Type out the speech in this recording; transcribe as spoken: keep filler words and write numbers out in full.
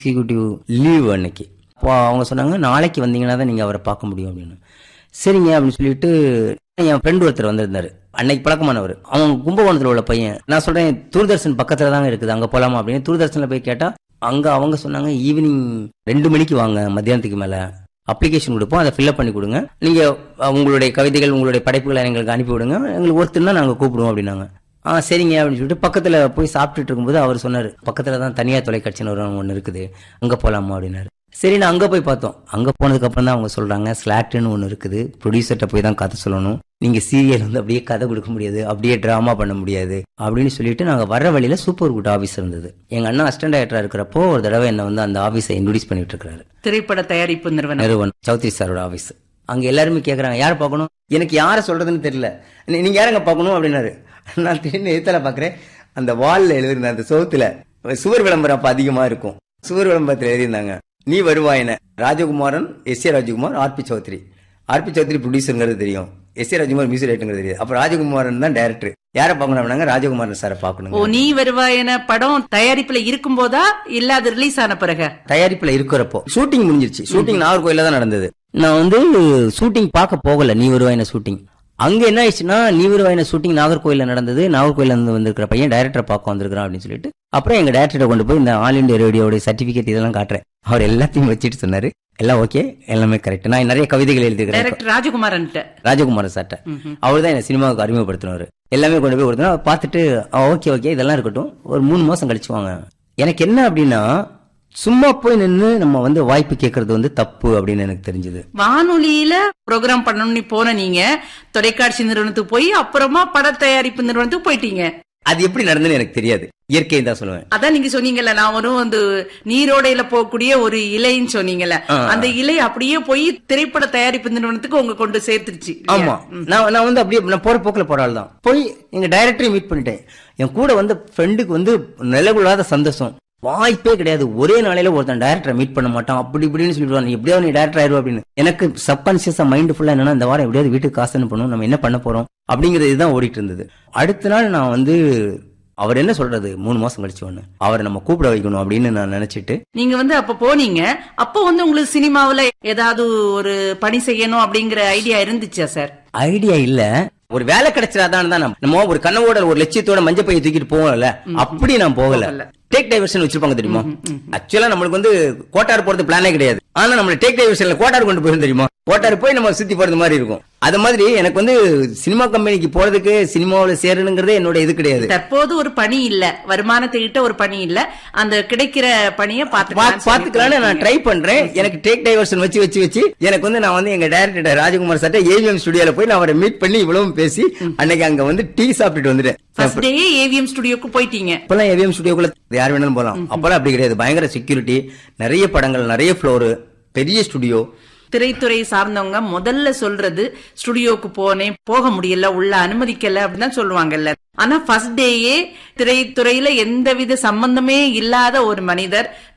Executive leave அன்னைக்கு. அப்போ அவங்க சொன்னாங்க, நாளைக்கு வந்தீங்கன்னா தான் நீங்க அவரை பார்க்க முடியும் அப்படின்னு. சரிங்க அப்படின்னு சொல்லிட்டு என் ஃப்ரெண்ட் ஒருத்தர் வந்திருந்தாரு, அன்னைக்கு பழக்கமானவர். அவன் கும்பகோணத்துல உள்ள பையன். நான் சொல்றேன் தூர்தர்ஷன் பக்கத்துல தாங்க இருக்குது, அங்க போலாமா அப்படின்னு. தூர்தர்ஷன்ல போய் கேட்டா அங்க அவங்க சொன்னாங்க, ஈவினிங் ரெண்டு மணிக்கு வாங்க, மத்தியானத்துக்கு மேல அப்ளிகேஷன் கொடுப்போம், அதை ஃபில்அப் பண்ணி கொடுங்க, நீங்க உங்களுடைய கவிதைகள் உங்களுடைய படைப்புகளை எங்களுக்கு அனுப்பி விடுங்க, எங்களுக்கு ஒருத்தர் நாங்க கூப்பிடுவோம் அப்படின்னாங்க. ஆ சரிங்க அப்படின்னு சொல்லிட்டு பக்கத்துல போய் சாப்பிட்டுட்டு இருக்கும்போது அவர் சொன்னாரு, பக்கத்துல தான் தனியார் தொலைக்காட்சின்னு ஒரு ஒன்று இருக்குது, அங்க போலாமா அப்படின்னாரு. சரி நான் அங்க போய் பார்த்தோம். அங்க போனதுக்கு அப்புறம் தான் அவங்க சொல்றாங்க, ஸ்லாட்னு ஒன்று இருக்குது, ப்ரொடியூசர்கிட்ட போய் தான் கதை சொல்லணும், நீங்க சீரியல் வந்து அப்படியே கதை கொடுக்க முடியாது, அப்படியே டிராமா பண்ண முடியாது அப்படின்னு சொல்லிட்டு நாங்க வர்ற வழியில சூப்பர் குட் ஆபீஸ் இருந்தது. எங்க அண்ணா அசிஸ்டன்ட் டைரக்டரா இருக்கிறப்போ ஒரு தடவை என்ன வந்து அந்த ஆபீஸை இன்ட்ரோடியூஸ் பண்ணிட்டு இருக்காரு. திரைப்பட தயாரிப்பு நிறுவனம் நிறுவனம் சௌத்ரி சாரோட ஆபீஸ். அங்க எல்லாருமே கேக்குறாங்க, யார் பார்க்கணும், எனக்கு யாரை சொல்றதுன்னு தெரியல, நீங்க யாரங்க பார்க்கணும் அப்படின்னாரு. நான் திடீர்னு எதிர்த்தால பாக்குறேன், அந்த வால்ல எழுதிருந்த அந்த சோத்துல சுவர் விளம்பரம் அப்ப அதிகமா இருக்கும். சுவர் விளம்பரத்துல எழுதியிருந்தாங்க, நீ வருவாயின ராஜகுமாரன், S A Rajakumar, R B Chowdhury. R B Chowdhury ப்ரொடியூசருங்கிறது தெரியும், எஸ் ஏ ராஜகுமார் மியூசிக் டைரக்டருங்கிறது தெரியும். அப்ப ராஜகுமாரன் தான் டைரக்டர். யாரை பார்க்கணும் அப்படின்னாங்க, ராஜகுமாரன் சாரை பார்க்கணும். ஓ, நீ வருவாயின படம் தயாரிப்புல இருக்கும் போதா இல்ல அது ரிலீஸ் ஆன பிறகு? தயாரிப்புல இருக்கிறப்போ. ஷூட்டிங் முடிஞ்சிருச்சு. ஷூட்டிங் நாகர்கோயில தான் நடந்தது. நான் வந்து ஷூட்டிங் பார்க்க போகல, நீ வருவாயின ஷூட்டிங். அங்க என்ன ஆயிடுச்சுன்னா, நீ வருவாயின ஷூட்டிங் நாகர்கோயில நடந்தது. நாகர்கோயில இருந்து வந்திருக்கிற பையன் டைரக்டரை பார்க்க வந்திருக்கான் அப்படின்னு சொல்லிட்டு அப்புறம் எங்க டைரக்டரை கொண்டு போய் இந்த ஆல் இண்டியா ரேடியோட சர்டிபிகேட் இதெல்லாம் காட்டுறேன். அவர் எல்லாத்தையும் வச்சுட்டு சொன்னாரு, எல்லாம் ஓகே, எல்லாமே கரெக்ட். நான் நிறைய கவிதைகள் எழுதிக்கிறேன் ராஜகுமாரன் ராஜகுமாரன் சார்ட்ட. அவர் தான் என்ன சினிமாவுக்கு அறிமுகப்படுத்தினாரு. எல்லாமே கொண்டு போய் கொடுத்தோம். பார்த்துட்டு ஓகே ஓகே இதெல்லாம் இருக்கட்டும், ஒரு மூணு மாசம் கழிச்சு வாங்க. எனக்கு என்ன அப்படின்னா, சும்மா போய் நின்று நம்ம வந்து வாய்ப்பு கேட்கறது வந்து தப்பு அப்படின்னு எனக்கு தெரிஞ்சது. வானொலியில ப்ரோக்ராம் பண்ணணும்னு போன நீங்க தொலைக்காட்சி நிறுவனத்துக்கு போய் அப்புறமா பட தயாரிப்பு நிறுவனத்துக்கு போயிட்டீங்க. அது எப்படி நடந்ததுன்னு எனக்கு தெரியாது, இயற்கையை தான் சொல்லுவேன். அதான் நீங்க சொன்னீங்கல்ல, நான் ஒரு வந்து நீரோடையில போகக்கூடிய ஒரு இலைன்னு சொன்னீங்கல்ல, அந்த இலை அப்படியே போய் திரைப்பட தயாரிப்பு நிறுவனத்துக்கு உங்க கொண்டு சேர்த்துருச்சு. ஆமா, நான் நான் வந்து அப்படியே நான் போற போக்குல போறாள் தான் போய் எங்க டைரக்டரையும் மீட் பண்ணிட்டேன். என் கூட வந்து ஃப்ரெண்டுக்கு வந்து நிலவுலாத சந்தோஷம், வாய்ப்பே கிடையாது. ஒரே நாளையில ஒருத்தன் டைரக்டரை மீட் பண்ண மாட்டான், அப்படி இப்படின்னு சொல்லிடுவாங்க, எப்படியாவது நீ டைரக்டர் ஆயிரும் அப்படின்னு. எனக்கு சப்கான்சியஸா மைண்ட் ஃபுல்லா என்னன்னா, இந்த வாரம் எப்படியாவது வீட்டுக்கு காசு அனுப்பணும், நம்ம என்ன பண்ண போறோம் அப்படிங்கிறது தான் ஓடிட்டு இருந்தது. அடுத்த நாள் நான் வந்து அவர் என்ன சொல்றது, மூணு மாசம் கழிச்சு ஒண்ணு அவரை நம்ம கூப்பிட வைக்கணும் அப்படின்னு நான் நினைச்சிட்டு. நீங்க வந்து அப்ப போனீங்க, அப்போ வந்து உங்களுக்கு சினிமாவில ஏதாவது ஒரு பணி செய்யணும் அப்படிங்கிற ஐடியா இருந்துச்சா சார்? ஐடியா இல்ல, ஒரு வேலை கிடைச்சிடாதான் தான் நம்ம ஒரு கனவோட ஒரு லட்சியத்தோட மஞ்சள் பையை தூக்கிட்டு போகல, அப்படி நான் போகல. டேக் டைவர்ஷன் வச்சிருப்பாங்க தெரியுமா, ஆக்சுவலா நம்மளுக்கு வந்து கோட்டார் போறது பிளானே கிடையாது, ஆனா நம்மள டேக் டைவர்ஷன்ல கோட்டார் கொண்டு போயிரும் தெரியுமா, கோட்டார் போய் நம்ம சுத்தி போறது மாதிரி இருக்கும். அது மாதிரி எனக்கு வந்து சினிமா கம்பெனிக்கு போறதுக்கு சினிமாவில சேரணுங்கிறதே என்னோட இது கிடையாது. தற்போது ஒரு பணி இல்ல, வருமானத்தை கிட்ட ஒரு பணி இல்ல, அந்த கிடைக்கிற பணியை பாத்துக்கலாம்னு நான் ட்ரை பண்றேன். எனக்கு டேக் டைவர்ஷன் வச்சு வச்சு வச்சு எனக்கு வந்து நான் வந்து எங்க டைரக்டர் ராஜகுமார் சார்ட்ட ஏவிஎம் ஸ்டுடியோல போய் நான் அவரை மீட் பண்ணி இவ்வளவு பேசி அன்னைக்கு அங்க வந்து டீ சாப்பிட்டுட்டு வந்துட்டேன். ஃபர்ஸ்ட் டே ஏவிஎம் ஸ்டுடியோக்கு போயிட்டீங்க. இப்பெல்லாம் ஏவிஎம் ஸ்டுடியோக்குள்ள யார் வேணாலும் போலாம், அப்பெல்லாம் அப்படி கிடையாது. பயங்கர செக்யூரிட்டி, நிறைய படங்கள், நிறைய ஃப்ளோர், பெரிய ஸ்டுடியோ. திரைத்துறை சார்ந்தவங்க முதல்ல சொல்றது ஸ்டுடியோக்கு போனேன், போக முடியல, உள்ள அனுமதிக்கல அப்படின்னு சொல்லுவாங்கல்ல. ஆனா ஃபர்ஸ்ட் டேயே திரைத்துறையில எந்தவித சம்பந்தமே இல்லாத ஒரு மனிதர்